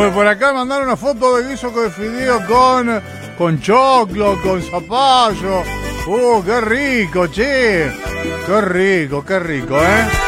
Por acá mandaron una foto de guiso de fideo con choclo, con zapallo. Qué rico, che. Qué rico, ¿eh?